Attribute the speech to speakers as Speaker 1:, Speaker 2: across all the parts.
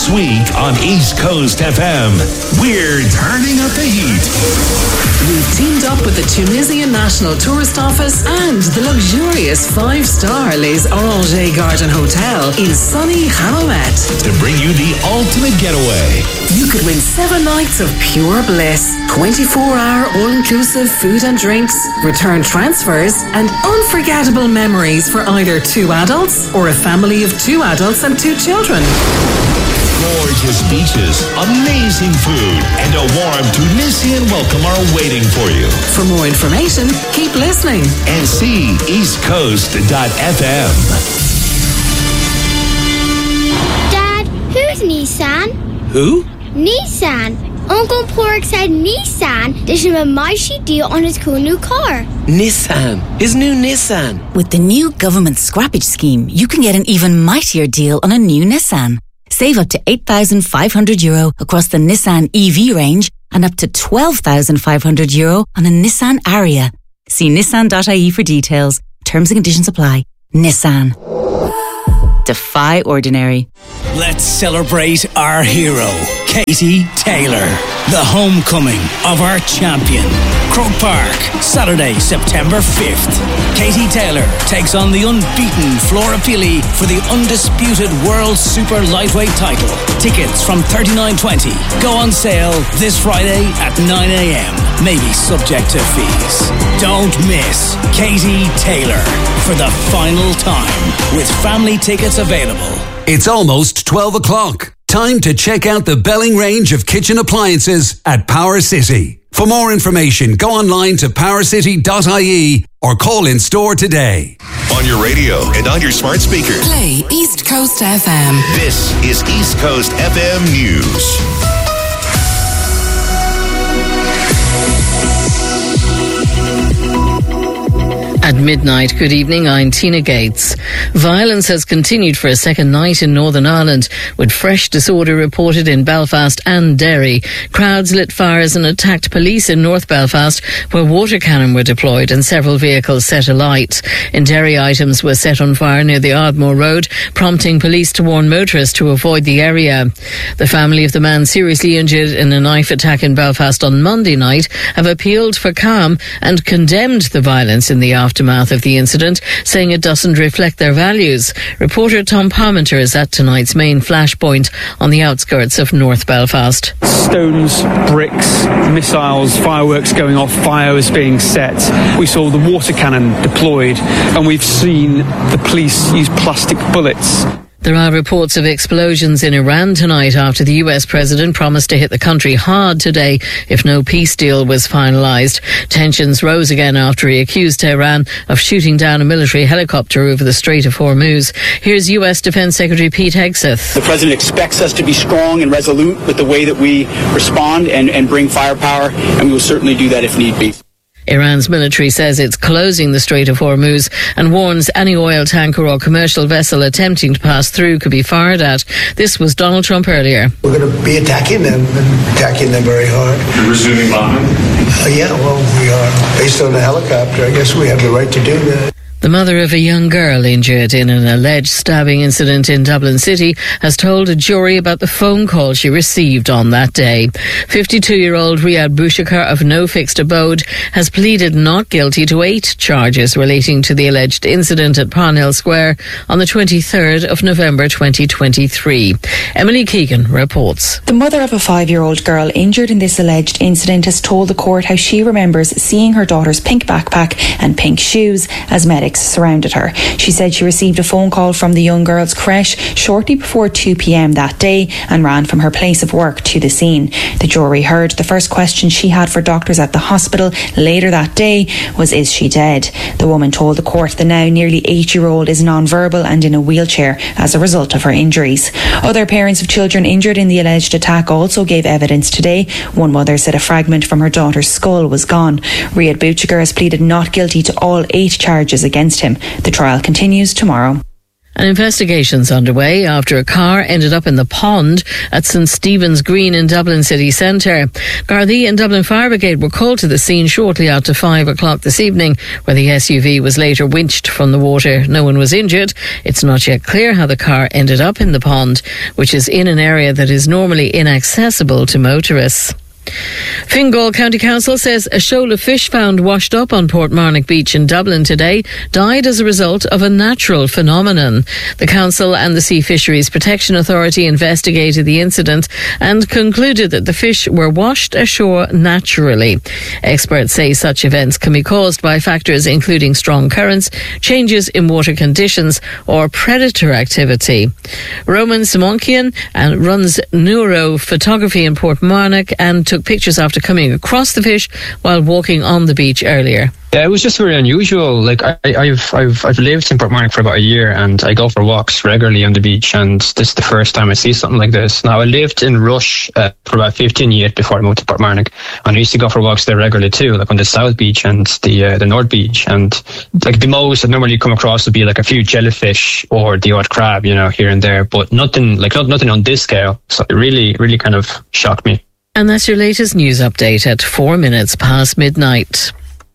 Speaker 1: This week on East Coast FM, we're turning up the heat.
Speaker 2: We've teamed up with the Tunisian National Tourist Office and the luxurious 5-star Les Oranges Garden Hotel in sunny Hammamet
Speaker 1: to bring you the ultimate getaway.
Speaker 2: You could win 7 nights of pure bliss, 24-hour all-inclusive food and drinks, return transfers, and unforgettable memories for either 2 adults or a family of 2 adults and 2 children.
Speaker 1: Gorgeous beaches, amazing food, and a warm Tunisian welcome are waiting for you.
Speaker 2: For more information, keep listening
Speaker 1: and see eastcoast.fm.
Speaker 3: Dad, who's Nissan?
Speaker 4: Who?
Speaker 3: Nissan. Uncle Pork said Nissan did him a mighty deal on his cool new car.
Speaker 4: Nissan. His new Nissan.
Speaker 5: With the new government scrappage scheme, you can get an even mightier deal on a new Nissan. Save up to €8,500 across the Nissan EV range and up to €12,500 on a Nissan Ariya. See nissan.ie for details. Terms and conditions apply. Nissan. Defy ordinary.
Speaker 6: Let's celebrate our hero, Katie Taylor, the homecoming of our champion. Croke Park, Saturday, September 5th. Katie Taylor takes on the unbeaten Flora Pili for the undisputed World Super Lightweight title. Tickets from $39.20 go on sale this Friday at 9 a.m. Maybe subject to fees. Don't miss Katie Taylor for the final time with family tickets available.
Speaker 7: It's almost 12 o'clock. Time to check out the Belling range of kitchen appliances at Power City. For more information, go online to powercity.ie or call in store today.
Speaker 1: On your radio and on your smart speaker.
Speaker 2: Play East Coast FM.
Speaker 1: This is East Coast FM News.
Speaker 8: At midnight, good evening, I'm Tina Gates. Violence has continued for a second night in Northern Ireland, with fresh disorder reported in Belfast and Derry. Crowds lit fires and attacked police in North Belfast, where water cannon were deployed and several vehicles set alight. In Derry, items were set on fire near the Ardmore Road, prompting police to warn motorists to avoid the area. The family of the man seriously injured in a knife attack in Belfast on Monday night have appealed for calm and condemned the violence in the aftermath of the incident, saying it doesn't reflect their values. Reporter Tom Parmenter is at tonight's main flashpoint on the outskirts of North Belfast.
Speaker 9: Stones, bricks, missiles, fireworks going off, fires being set. We saw the water cannon deployed, and we've seen the police use plastic bullets.
Speaker 8: There are reports of explosions in Iran tonight after the US president promised to hit the country hard today if no peace deal was finalised. Tensions rose again after he accused Tehran of shooting down a military helicopter over the Strait of Hormuz. Here's US Defence Secretary Pete Hegseth.
Speaker 10: The president expects us to be strong and resolute with the way that we respond and bring firepower, and we will certainly do that if need be.
Speaker 8: Iran's military says it's closing the Strait of Hormuz and warns any oil tanker or commercial vessel attempting to pass through could be fired at. This was Donald Trump earlier.
Speaker 11: We're going to be attacking them very hard.
Speaker 12: You're resuming bombing?
Speaker 11: Yeah, well, we are. Based on the helicopter, I guess we have the right to do that.
Speaker 8: The mother of a young girl injured in an alleged stabbing incident in Dublin City has told a jury about the phone call she received on that day. 52-year-old Riyad Bouchakar of No Fixed Abode has pleaded not guilty to 8 charges relating to the alleged incident at Parnell Square on the 23rd of November 2023. Emily Keegan reports.
Speaker 13: The mother of a 5-year-old girl injured in this alleged incident has told the court how she remembers seeing her daughter's pink backpack and pink shoes as medics surrounded her. She said she received a phone call from the young girl's creche shortly before 2 p.m. that day and ran from her place of work to the scene. The jury heard the first question she had for doctors at the hospital later that day was, is she dead? The woman told the court the now nearly 8-year-old is non-verbal and in a wheelchair as a result of her injuries. Other parents of children injured in the alleged attack also gave evidence today. One mother said a fragment from her daughter's skull was gone. Riyad Bouchakar has pleaded not guilty to all 8 charges against him. The trial continues tomorrow.
Speaker 8: An investigation's underway after a car ended up in the pond at St Stephen's Green in Dublin city centre. Gardaí and Dublin Fire Brigade were called to the scene shortly after 5 o'clock this evening, where the SUV was later winched from the water. No one was injured. It's not yet clear how the car ended up in the pond, which is in an area that is normally inaccessible to motorists. Fingal County Council says a shoal of fish found washed up on Portmarnock Beach in Dublin today died as a result of a natural phenomenon. The council and the Sea Fisheries Protection Authority investigated the incident and concluded that the fish were washed ashore naturally. Experts say such events can be caused by factors including strong currents, changes in water conditions or predator activity. Roman Simonkian runs Neuro Photography in Portmarnock and took pictures after coming across the fish while walking on the beach earlier.
Speaker 12: Yeah, it was just very unusual. Like I've lived in Portmarnock for about a year, and I go for walks regularly on the beach, and this is the first time I see something like this. Now, I lived in Rush for about 15 years before I moved to Portmarnock, and I used to go for walks there regularly too, like on the South Beach and the North Beach. And like the most I'd normally come across would be like a few jellyfish or the odd crab, you know, here and there, but nothing on this scale. So it really, really kind of shocked me.
Speaker 8: And that's your latest news update at 4 minutes past midnight.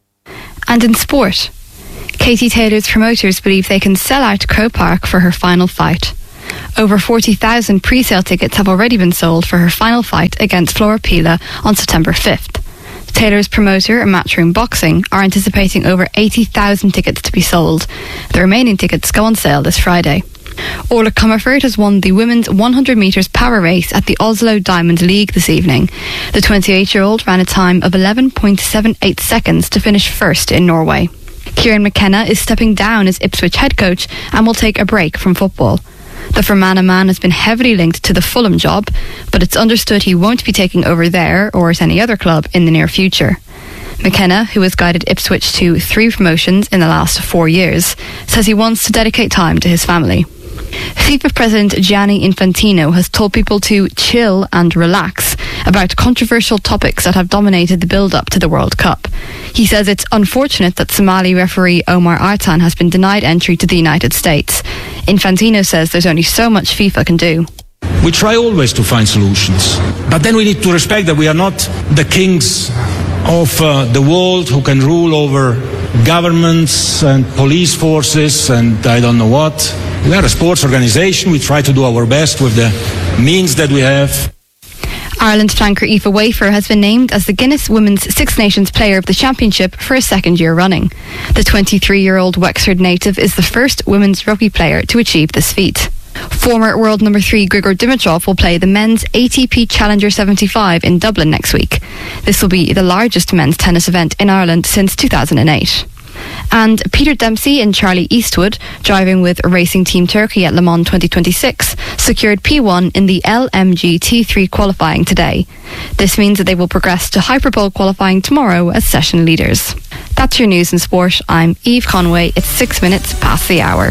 Speaker 14: And in sport, Katie Taylor's promoters believe they can sell out Croke Park for her final fight. Over 40,000 pre-sale tickets have already been sold for her final fight against Flora Pila on September 5th. Taylor's promoter, Matchroom Boxing, are anticipating over 80,000 tickets to be sold. The remaining tickets go on sale this Friday. Orla Comerford has won the women's 100 metres power race at the Oslo Diamond League this evening. The 28-year-old ran a time of 11.78 seconds to finish first in Norway. Kieran McKenna is stepping down as Ipswich head coach and will take a break from football. The Fermanagh man has been heavily linked to the Fulham job, but it's understood he won't be taking over there or at any other club in the near future. McKenna, who has guided Ipswich to 3 promotions in the last 4 years, says he wants to dedicate time to his family. FIFA President Gianni Infantino has told people to chill and relax about controversial topics that have dominated the build-up to the World Cup. He says it's unfortunate that Somali referee Omar Artan has been denied entry to the United States. Infantino says there's only so much FIFA can do.
Speaker 15: We try always to find solutions, but then we need to respect that we are not the kings of the world who can rule over governments and police forces and I don't know what. We are a sports organisation. We try to do our best with the means that we have.
Speaker 14: Ireland flanker Aoife Wafer has been named as the Guinness Women's Six Nations Player of the Championship for a second year running. The 23-year-old Wexford native is the first women's rugby player to achieve this feat. Former world number 3 Grigor Dimitrov will play the men's ATP Challenger 75 in Dublin next week. This will be the largest men's tennis event in Ireland since 2008. And Peter Dempsey and Charlie Eastwood, driving with Racing Team Turkey at Le Mans 2026, secured P1 in the LMG T3 qualifying today. This means that they will progress to Hyperpole qualifying tomorrow as session leaders. That's your news and sport. I'm Eve Conway. It's 6 minutes past the hour.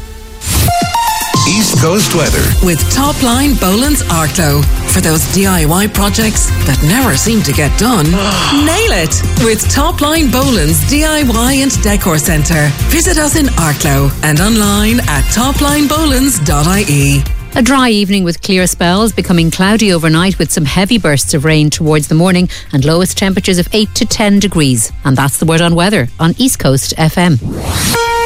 Speaker 1: East Coast weather
Speaker 2: with Topline Boland's Arklow. For those DIY projects that never seem to get done, nail it with Topline Boland's DIY and Decor Centre. Visit us in Arklow and online at toplinebolands.ie.
Speaker 16: A dry evening with clear spells, becoming cloudy overnight with some heavy bursts of rain towards the morning and lowest temperatures of 8 to 10 degrees. And that's the word on weather on East Coast FM.